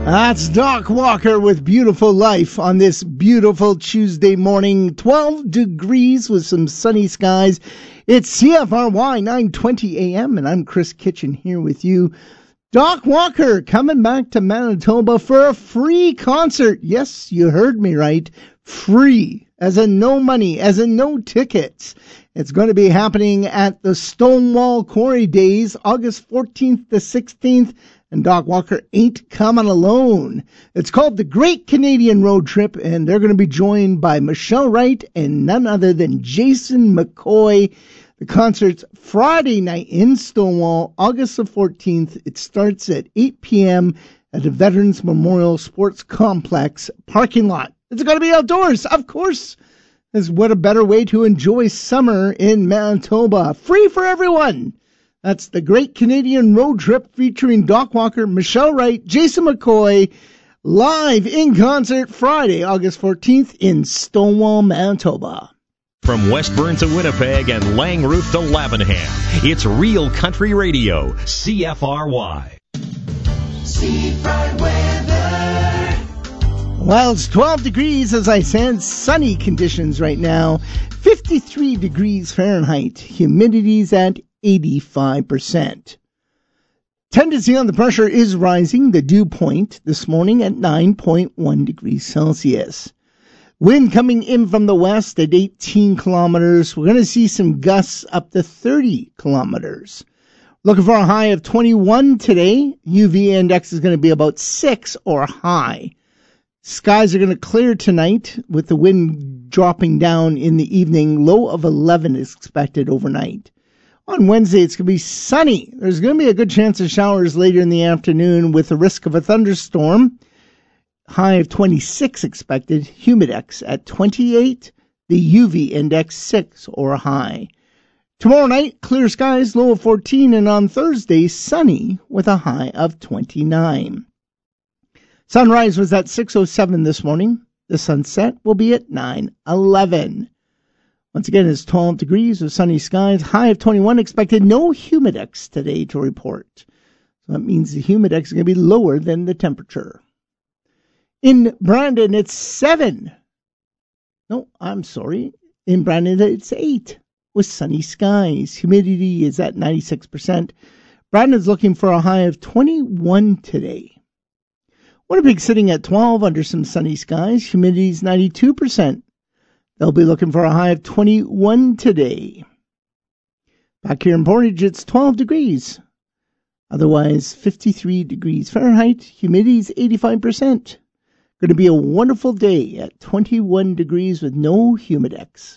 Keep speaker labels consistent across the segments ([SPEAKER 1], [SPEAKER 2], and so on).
[SPEAKER 1] That's Doc Walker with Beautiful Life on this beautiful Tuesday morning. 12 degrees with some sunny skies. It's CFRY 9:20 a.m. and I'm Chris Kitchen here with you. Doc Walker coming back to Manitoba for a free concert. Yes, you heard me right. Free, as in no money, as in no tickets. It's going to be happening at the Stonewall Quarry Days, August 14th to 16th. And Doc Walker ain't coming alone. It's called the Great Canadian Road Trip, and they're going to be joined by Michelle Wright and none other than Jason McCoy. The concert's Friday night in Stonewall, August the 14th. It starts at 8 p.m. at the Veterans Memorial Sports Complex parking lot. It's going to be outdoors, of course. What a better way to enjoy summer in Manitoba. Free for everyone. That's the Great Canadian Road Trip featuring Doc Walker, Michelle Wright, Jason McCoy, live in concert Friday, August 14th in Stonewall, Manitoba.
[SPEAKER 2] From Westburn to Winnipeg and Langroof to Lavenham, it's Real Country Radio, CFRY.
[SPEAKER 3] Seafront weather.
[SPEAKER 1] Well, it's 12 degrees, as I said, sunny conditions right now, 53 degrees Fahrenheit, humidity's at 85%. Tendency on the pressure is rising. The dew point this morning at 9.1 degrees Celsius. Wind coming in from the west at 18 kilometers. We're going to see some gusts up to 30 kilometers. Looking for a high of 21 today. UV index is going to be about 6 or high. Skies are going to clear tonight with the wind dropping down in the evening. Low of 11 is expected overnight. On Wednesday, it's going to be sunny. There's going to be a good chance of showers later in the afternoon with the risk of a thunderstorm. High of 26 expected. Humidex at 28. The UV index 6 or high. Tomorrow night, clear skies, low of 14. And on Thursday, sunny with a high of 29. Sunrise was at 6:07 this morning. The sunset will be at 9:11. Once again, it's 12 degrees with sunny skies, high of 21 expected. No humidex today to report. So that means the humidex is going to be lower than the temperature. In Brandon, it's 7. No, I'm sorry. In Brandon, it's 8 with sunny skies. Humidity is at 96%. Brandon's looking for a high of 21 today. Winnipeg sitting at 12 under some sunny skies. Humidity is 92%. They'll be looking for a high of 21 today. Back here in Portage, it's 12 degrees. Otherwise, 53 degrees Fahrenheit. Humidity is 85%. Going to be a wonderful day at 21 degrees with no humidex.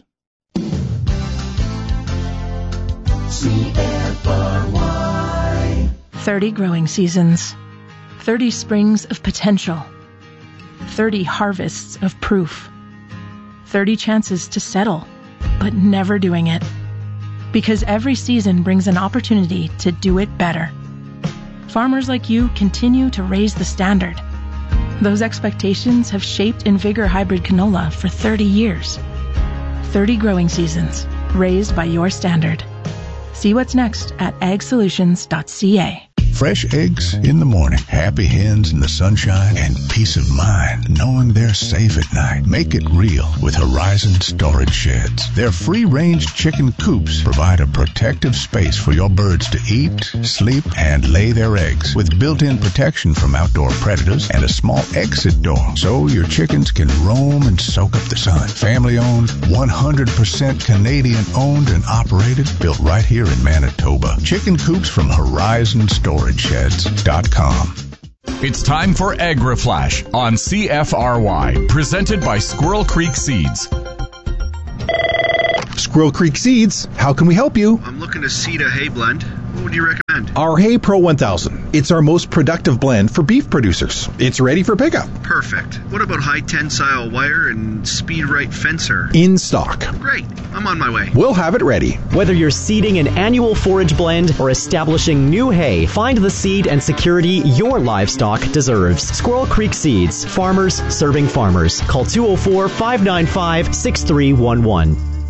[SPEAKER 3] CFRY.
[SPEAKER 4] 30 growing seasons. 30 springs of potential. 30 harvests of proof. 30 chances to settle, but never doing it. Because every season brings an opportunity to do it better. Farmers like you continue to raise the standard. Those expectations have shaped InVigor hybrid canola for 30 years. 30 growing seasons, raised by your standard. See what's next at agsolutions.ca.
[SPEAKER 5] Fresh eggs in the morning, happy hens in the sunshine, and peace of mind knowing they're safe at night. Make it real with Horizon Storage Sheds. Their free-range chicken coops provide a protective space for your birds to eat, sleep, and lay their eggs with built-in protection from outdoor predators and a small exit door so your chickens can roam and soak up the sun. Family-owned, 100% Canadian-owned and operated, built right here in Manitoba. Chicken coops from Horizon Storage Sheds.com.
[SPEAKER 6] It's time for AgriFlash on CFRY, presented by Squirrel Creek Seeds.
[SPEAKER 7] Squirrel Creek Seeds, how can we help you?
[SPEAKER 8] I'm looking to seed a hay blend. What would you recommend?
[SPEAKER 7] Our Hay Pro 1000. It's our most productive blend for beef producers. It's ready for pickup.
[SPEAKER 8] Perfect. What about high tensile wire and Speed Right fencer?
[SPEAKER 7] In stock.
[SPEAKER 8] Great. I'm on my way.
[SPEAKER 7] We'll have it ready.
[SPEAKER 9] Whether you're seeding an annual forage blend or establishing new hay, find the seed and security your livestock deserves. Squirrel Creek Seeds. Farmers serving farmers. Call 204-595-6311.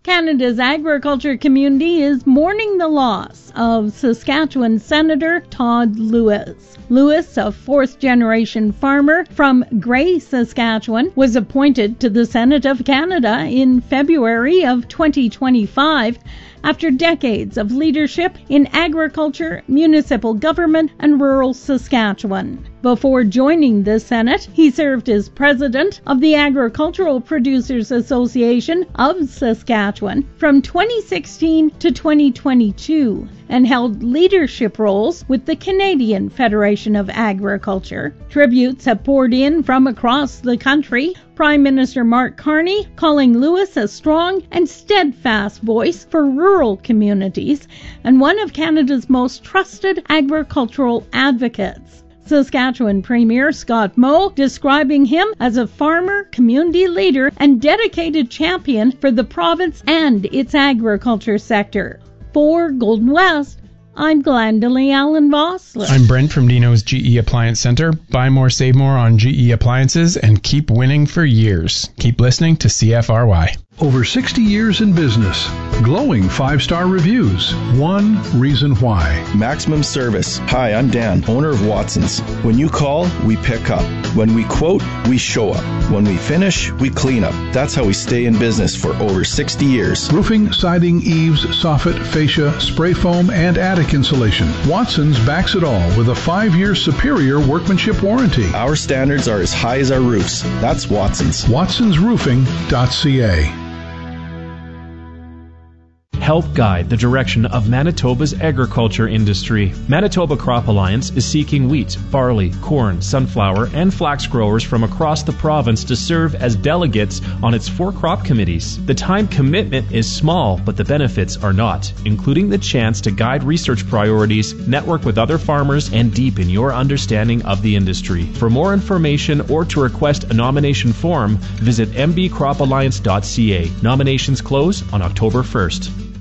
[SPEAKER 10] Canada's agriculture community is mourning the loss of Saskatchewan Senator Todd Lewis. Lewis, a fourth-generation farmer from Gray, Saskatchewan, was appointed to the Senate of Canada in February of 2025 after decades of leadership in agriculture, municipal government, and rural Saskatchewan. Before joining the Senate, he served as president of the Agricultural Producers Association of Saskatchewan from 2016 to 2022 and held leadership roles with the Canadian Federation of Agriculture. Tributes have poured in from across the country. Prime Minister Mark Carney calling Lewis a strong and steadfast voice for rural communities and one of Canada's most trusted agricultural advocates. Saskatchewan Premier Scott Moe describing him as a farmer, community leader, and dedicated champion for the province and its agriculture sector. For Golden West, I'm Glendalee Allen Vossler.
[SPEAKER 11] I'm Brent from Dino's GE Appliance Center. Buy more, save more on GE appliances and keep winning for years. Keep listening to CFRY.
[SPEAKER 12] Over 60 years in business. Glowing 5-star reviews. One reason why.
[SPEAKER 13] Maximum service. Hi, I'm Dan, owner of Watson's. When you call, we pick up. When we quote, we show up. When we finish, we clean up. That's how we stay in business for over 60 years.
[SPEAKER 12] Roofing, siding, eaves, soffit, fascia, spray foam, and attic insulation. Watson's backs it all with a 5-year superior workmanship warranty.
[SPEAKER 13] Our standards are as high as our roofs. That's Watson's.
[SPEAKER 12] WatsonsRoofing.ca.
[SPEAKER 14] Help guide the direction of Manitoba's agriculture industry. Manitoba Crop Alliance is seeking wheat, barley, corn, sunflower, and flax growers from across the province to serve as delegates on its 4 crop committees. The time commitment is small, but the benefits are not, including the chance to guide research priorities, network with other farmers, and deepen your understanding of the industry. For more information or to request a nomination form, visit mbcropalliance.ca. Nominations close on October 1st.